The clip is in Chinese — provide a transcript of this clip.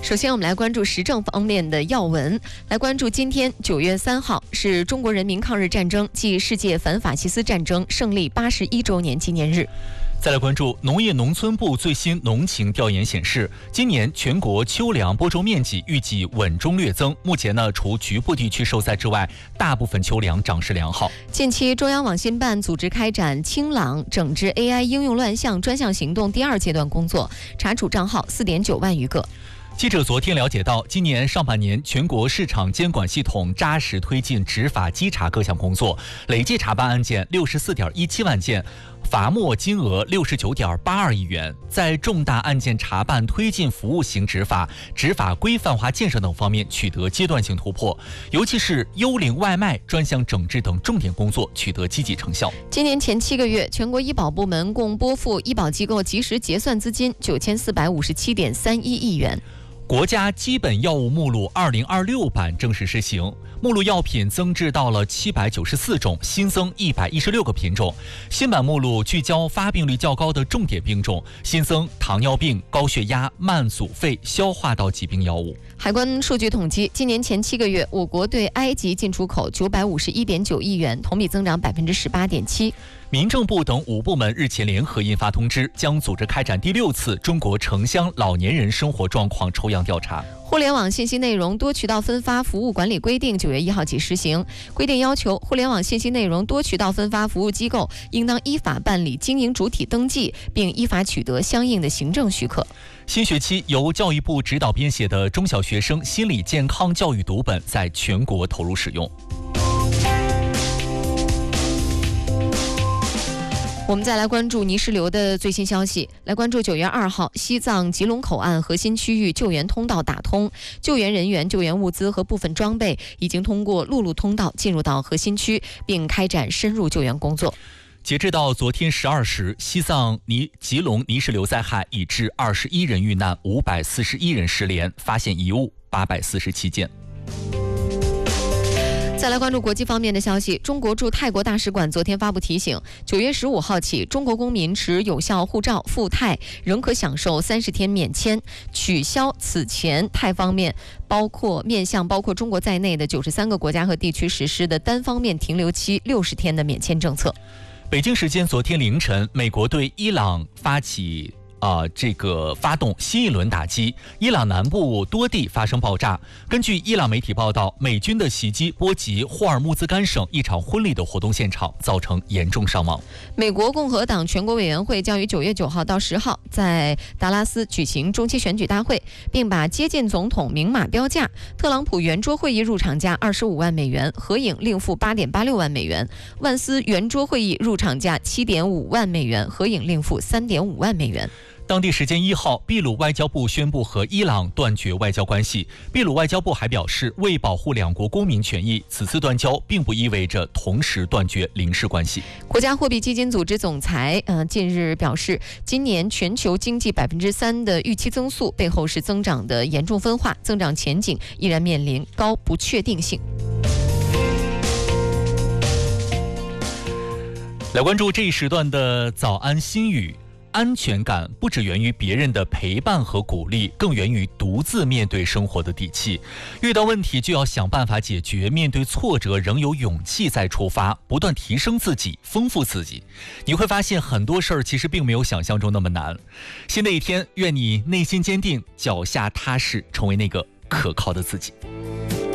首先我们来关注时政方面的要闻，来关注今天9月3号是中国人民抗日战争暨世界反法西斯战争胜利81周年纪念日。 再来关注农业农村部最新农情调研显示，今年全国秋粮播种面积预计稳中略增。目前除局部地区受灾之外，大部分秋粮长势良好。 近期，中央网信办组织开展清朗整治 AI 应用乱象专项行动第2阶段工作，查处账号4.9万余个。 记者昨天了解到，今年上半年全国市场监管系统扎实推进执法稽查各项工作，累计查办案件64.17万件，罚没金额69.82亿元。在重大案件查办、推进服务型执法、执法规范化建设等方面取得阶段性突破，尤其是幽灵外卖专项整治等重点工作取得积极成效。 今年前7个月，全国医保部门共拨付医保机构及时结算资金9457.31亿元。 国家基本药物目录2026版正式施行，目录药品增至到了794种，新增116个品种。新版目录聚焦发病率较高的重点病种，新增糖尿病、高血压、慢阻肺、消化道疾病药物。 海关数据统计，今年前7个月，我国对埃及进出口951.9亿元，同比增长18.7%。 民政部等5部门日前联合印发通知，将组织开展第6次中国城乡老年人生活状况抽样调查。 互联网信息内容多渠道分发服务管理规定9月1号起施行，规定要求互联网信息内容多渠道分发服务机构应当依法办理经营主体登记，并依法取得相应的行政许可。 新学期由教育部指导编写的中小学生心理健康教育读本在全国投入使用。 我们再来关注泥石流的最新消息，来关注9月2号，西藏吉隆口岸核心区域救援通道打通，救援人员、救援物资和部分装备已经通过陆路通道进入到核心区，并开展深入救援工作。 截至到昨天12时，西藏吉隆泥石流灾害已致21人遇难，541人失联，发现遗物847件。 再来关注国际方面的消息，中国驻泰国大使馆昨天发布提醒，9月15号起，中国公民持有效护照赴泰仍可享受30天免签，取消此前泰方面面向包括中国在内的93个国家和地区实施的单方面停留期60天的免签政策。 北京时间昨天凌晨，美国对伊朗发动新一轮打击，伊朗南部多地发生爆炸。根据伊朗媒体报道，美军的袭击波及霍尔木兹干省一场婚礼的活动现场，造成严重伤亡。 美国共和党全国委员会将于9月9号到10号在达拉斯举行中期选举大会，并把接近总统明码标价。特朗普圆桌会议入场价25万美元，合影另付8.86万美元；万斯圆桌会议入场价7.5万美元，合影另付3.5万美元。 当地时间1号，秘鲁外交部宣布和伊朗断绝外交关系。秘鲁外交部还表示，为保护两国公民权益，此次断交并不意味着同时断绝领事关系。 国家货币基金组织总裁近日表示，今年全球经济3%的预期增速背后是增长的严重分化，增长前景依然面临高不确定性。 来关注这一时段的早安心语。安全感不只源于别人的陪伴和鼓励，更源于独自面对生活的底气。遇到问题就要想办法解决，面对挫折仍有勇气再出发，不断提升自己，丰富自己。你会发现很多事儿其实并没有想象中那么难。新的一天，愿你内心坚定，脚下踏实，成为那个可靠的自己。